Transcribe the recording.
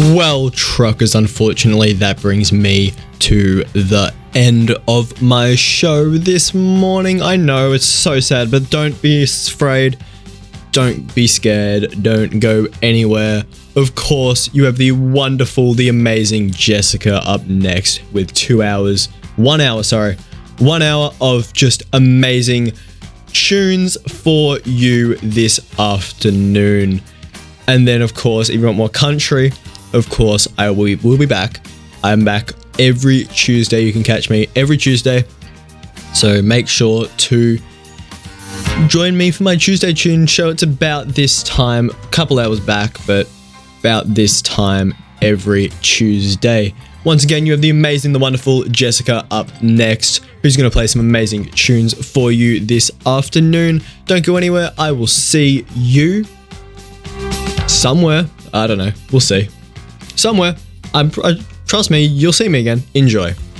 Well, truckers, unfortunately, that brings me to the end of my show this morning. I know it's so sad, but don't be afraid. Don't be scared. Don't go anywhere. Of course, you have the wonderful, the amazing Jessica up next with 1 hour of just amazing tunes for you this afternoon. And then, of course, if you want more country, of course, I will be back. I'm back every Tuesday. You can catch me every Tuesday. So make sure to join me for my Tuesday tune show. It's about this time, a couple hours back, but about this time every Tuesday. Once again, you have the amazing, the wonderful Jessica up next, who's going to play some amazing tunes for you this afternoon. Don't go anywhere. I will see you somewhere. I don't know. We'll see. Somewhere. Trust me, you'll see me again. Enjoy.